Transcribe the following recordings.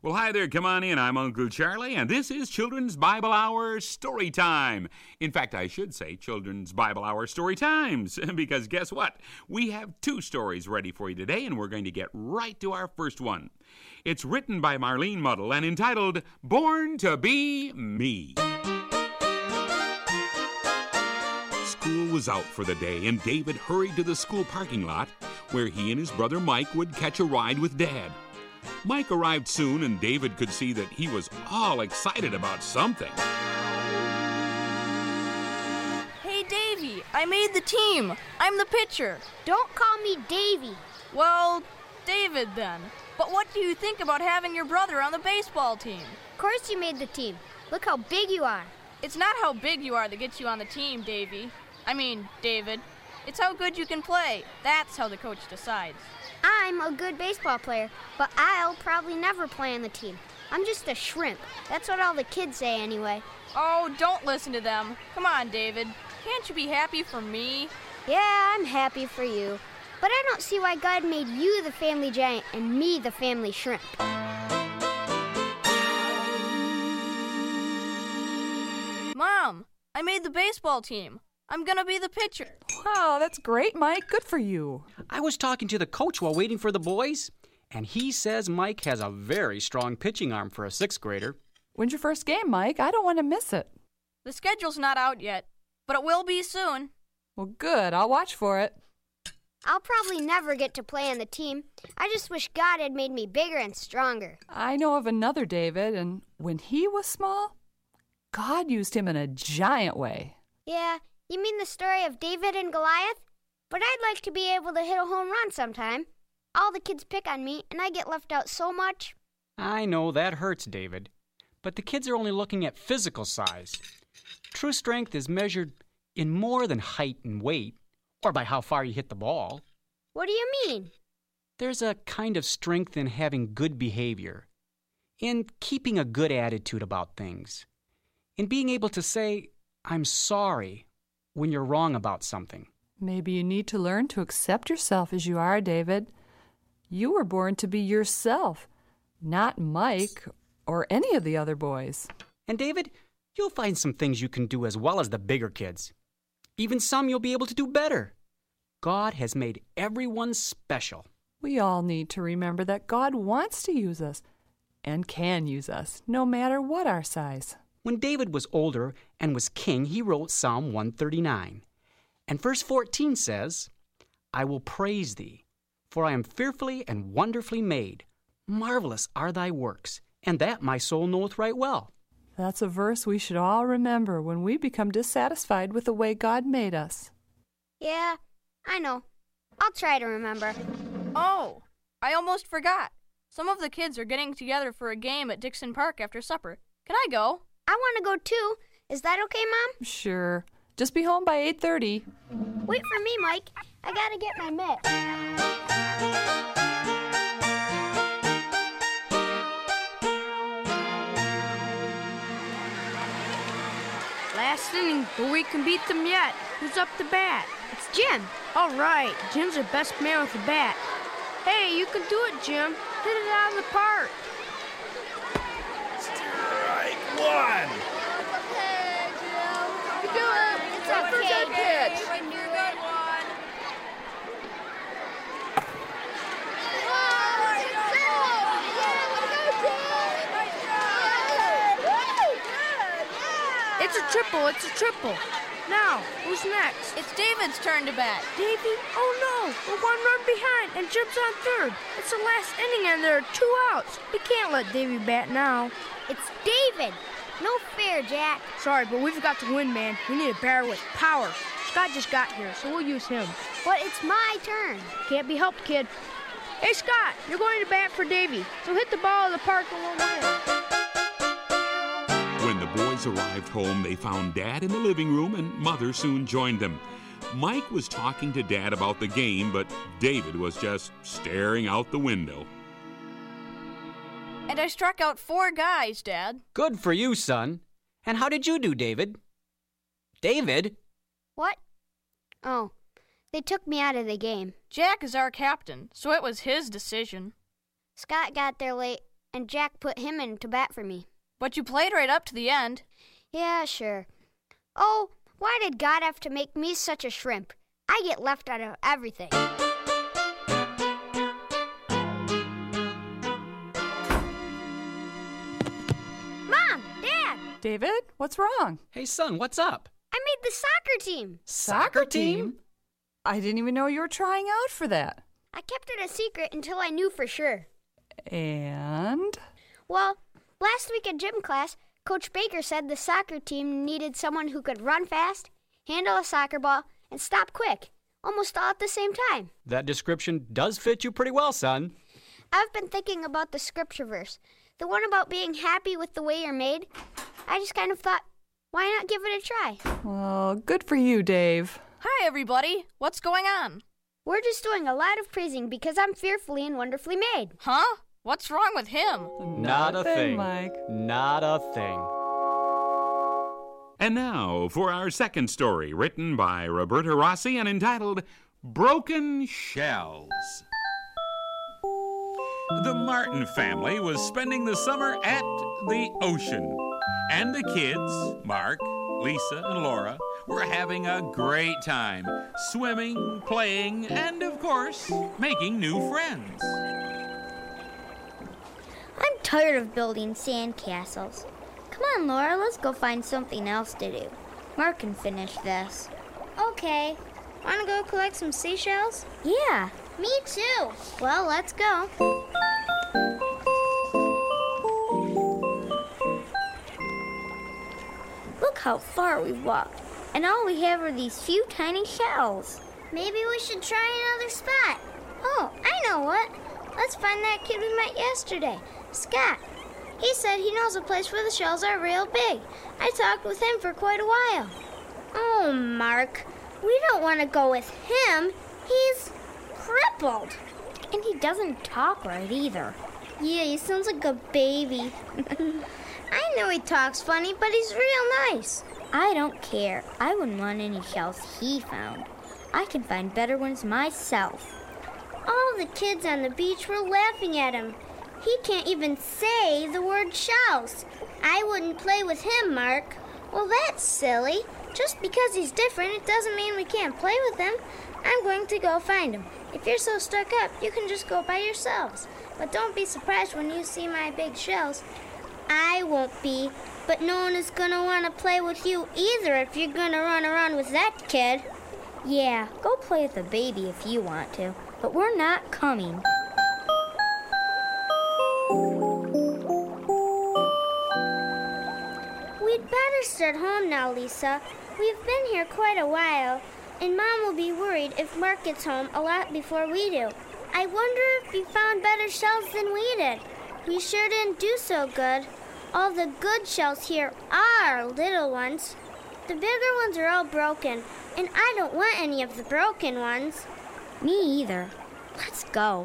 Well, hi there. Come on in. I'm Uncle Charlie, and this is Children's Bible Hour Story Time. In fact, I should say Children's Bible Hour Story Times, because guess what? We have 2 stories ready for you today, and we're going to get right to our first one. It's written by Marlene Muddle and entitled Born to Be Me. School was out for the day, and David hurried to the school parking lot where he and his brother Mike would catch a ride with Dad. Mike arrived soon, and David could see that he was all excited about something. Hey, Davy, I made the team. I'm the pitcher. Don't call me Davy. Well, David then. But what do you think about having your brother on the baseball team? Of course you made the team. Look how big you are. It's not how big you are that gets you on the team, Davy. David. It's how good you can play. That's how the coach decides. I'm a good baseball player, but I'll probably never play on the team. I'm just a shrimp. That's what all the kids say anyway. Oh, don't listen to them. Come on, David. Can't you be happy for me? Yeah, I'm happy for you. But I don't see why God made you the family giant and me the family shrimp. Mom, I made the baseball team. I'm gonna be the pitcher. Wow, that's great, Mike. Good for you. I was talking to the coach while waiting for the boys, and he says Mike has a very strong pitching arm for a 6th grader. When's your first game, Mike? I don't want to miss it. The schedule's not out yet, but it will be soon. Well, good. I'll watch for it. I'll probably never get to play on the team. I just wish God had made me bigger and stronger. I know of another David, and when he was small, God used him in a giant way. Yeah, you mean the story of David and Goliath? But I'd like to be able to hit a home run sometime. All the kids pick on me, and I get left out so much. I know that hurts, David, but the kids are only looking at physical size. True strength is measured in more than height and weight, or by how far you hit the ball. What do you mean? There's a kind of strength in having good behavior, in keeping a good attitude about things, in being able to say, I'm sorry, when you're wrong about something. Maybe you need to learn to accept yourself as you are, David. You were born to be yourself, not Mike or any of the other boys. And David, you'll find some things you can do as well as the bigger kids. Even some you'll be able to do better. God has made everyone special. We all need to remember that God wants to use us and can use us, no matter what our size. When David was older and was king, he wrote Psalm 139. And verse 14 says, I will praise thee, for I am fearfully and wonderfully made. Marvelous are thy works, and that my soul knoweth right well. That's a verse we should all remember when we become dissatisfied with the way God made us. Yeah, I know. I'll try to remember. Oh, I almost forgot. Some of the kids are getting together for a game at Dixon Park after supper. Can I go? I want to go too. Is that okay, Mom? Sure. Just be home by 8:30. Wait for me, Mike. I gotta get my mitt. Last inning, but we can beat them yet. Who's up to bat? It's Jim. All right, Jim's our best man with the bat. Hey, you can do it, Jim. Hit it out of the park. Strike one. Hey, Jim. You do it. It's okay, pitch. You're good one. It's a triple. It's a triple. Now, who's next? It's David's turn to bat. Davy? Oh no, we're 1 run behind and Jim's on third. It's the last inning and there are 2 outs. We can't let Davy bat now. It's David. No fair, Jack. Sorry, but we've got to win, man. We need a batter with power. Scott just got here, so we'll use him. But it's my turn. Can't be helped, kid. Hey, Scott, you're going to bat for Davy, so hit the ball in the park and we'll win. When the boys arrived home, they found Dad in the living room, and Mother soon joined them. Mike was talking to Dad about the game, but David was just staring out the window. And I struck out 4 guys, Dad. Good for you, son. And how did you do, David? David? What? Oh, they took me out of the game. Jack is our captain, so it was his decision. Scott got there late, and Jack put him in to bat for me. But you played right up to the end. Yeah, sure. Oh, why did God have to make me such a shrimp? I get left out of everything. Mom! Dad! David, what's wrong? Hey, son, what's up? I made the soccer team. Soccer team? I didn't even know you were trying out for that. I kept it a secret until I knew for sure. And? Well, last week at gym class, Coach Baker said the soccer team needed someone who could run fast, handle a soccer ball, and stop quick, almost all at the same time. That description does fit you pretty well, son. I've been thinking about the scripture verse, the one about being happy with the way you're made. I just kind of thought, why not give it a try? Well, good for you, Dave. Hi, everybody. What's going on? We're just doing a lot of praising because I'm fearfully and wonderfully made. Huh? What's wrong with him? Not a thing, Mike. Not a thing. And now for our second story, written by Roberta Rossi and entitled Broken Shells. The Martin family was spending the summer at the ocean, and the kids, Mark, Lisa, and Laura, were having a great time, swimming, playing, and, of course, making new friends. I'm tired of building sand castles. Come on, Laura, let's go find something else to do. Mark can finish this. Okay. Want to go collect some seashells? Yeah. Me too. Well, let's go. Look how far we've walked, and all we have are these few tiny shells. Maybe we should try another spot. Oh, I know what. Let's find that kid we met yesterday, Scott. He said he knows a place where the shells are real big. I talked with him for quite a while. Oh, Mark, we don't want to go with him. He's crippled. And he doesn't talk right either. Yeah, he sounds like a baby. I know he talks funny, but he's real nice. I don't care. I wouldn't want any shells he found. I can find better ones myself. All the kids on the beach were laughing at him. He can't even say the word shells. I wouldn't play with him, Mark. Well, that's silly. Just because he's different, it doesn't mean we can't play with him. I'm going to go find him. If you're so stuck up, you can just go by yourselves. But don't be surprised when you see my big shells. I won't be, but no one is going to want to play with you either if you're going to run around with that kid. Yeah, go play with the baby if you want to, but we're not coming. We'd better start home now, Lisa. We've been here quite a while, and Mom will be worried if Mark gets home a lot before we do. I wonder if we found better shells than we did. We sure didn't do so good. All the good shells here are little ones. The bigger ones are all broken, and I don't want any of the broken ones. Me either. Let's go.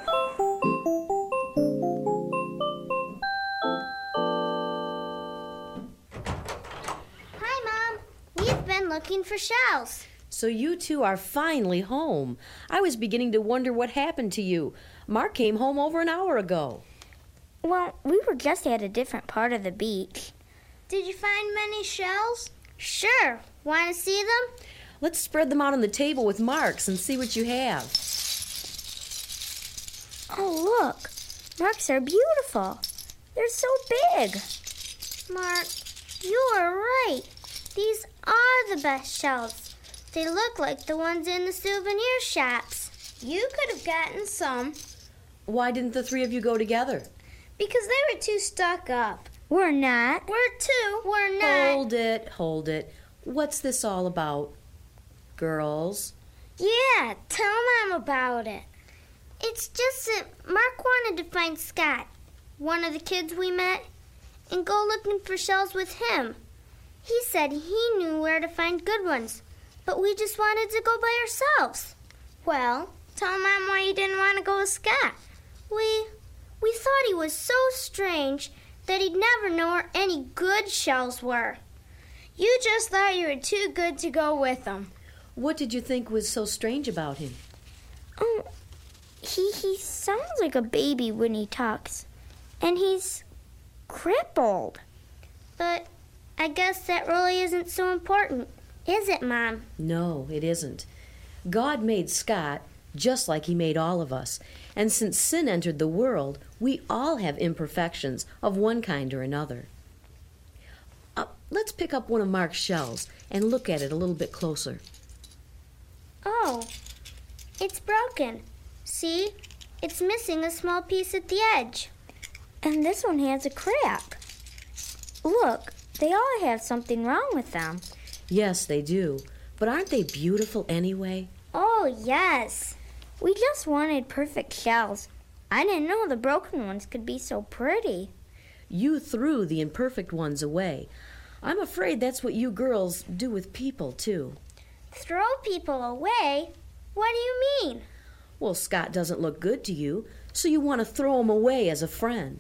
Hi, Mom. We've been looking for shells. So you two are finally home. I was beginning to wonder what happened to you. Mark came home over an hour ago. Well, we were just at a different part of the beach. Did you find many shells? Sure. Want to see them? Let's spread them out on the table with Mark's and see what you have. Oh, look. Mark's are beautiful. They're so big. Mark, you are right. These are the best shells. They look like the ones in the souvenir shops. You could have gotten some. Why didn't the three of you go together? Because they were too stuck up. We're not. We're not. Hold it. What's this all about? Girls? Yeah, tell Mom about it. It's just that Mark wanted to find Scott, one of the kids we met, and go looking for shells with him. He said he knew where to find good ones, but we just wanted to go by ourselves. Well, tell Mom why you didn't want to go with Scott. We thought he was so strange that he'd never know where any good shells were. You just thought you were too good to go with him. What did you think was so strange about him? Oh, he sounds like a baby when he talks. And he's crippled. But I guess that really isn't so important, is it, Mom? No, it isn't. God made Scott just like he made all of us. And since sin entered the world, we all have imperfections of one kind or another. Let's pick up one of Mark's shells and look at it a little bit closer. Oh, it's broken. See? It's missing a small piece at the edge. And this one has a crack. Look, they all have something wrong with them. Yes, they do. But aren't they beautiful anyway? Oh, yes. We just wanted perfect shells. I didn't know the broken ones could be so pretty. You threw the imperfect ones away. I'm afraid that's what you girls do with people, too. Throw people away? What do you mean? Well, Scott doesn't look good to you, so you want to throw him away as a friend.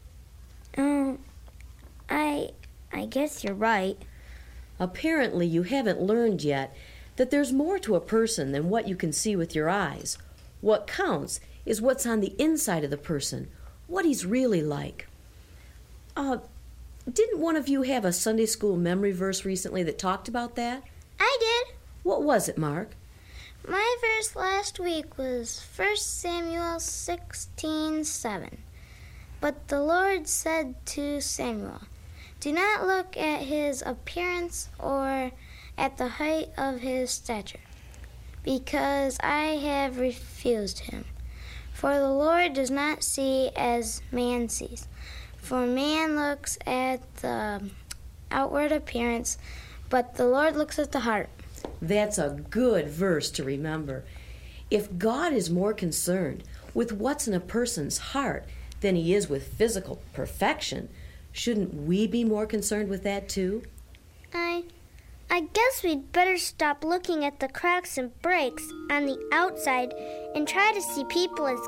I guess you're right. Apparently, you haven't learned yet that there's more to a person than what you can see with your eyes. What counts is what's on the inside of the person, what he's really like. Didn't one of you have a Sunday school memory verse recently that talked about that? I did. What was it, Mark? My verse last week was 1 Samuel 16:7. But the Lord said to Samuel, "Do not look at his appearance or at the height of his stature, because I have refused him. For the Lord does not see as man sees. For man looks at the outward appearance, but the Lord looks at the heart." That's a good verse to remember. If God is more concerned with what's in a person's heart than he is with physical perfection, shouldn't we be more concerned with that too? I guess we'd better stop looking at the cracks and breaks on the outside and try to see people as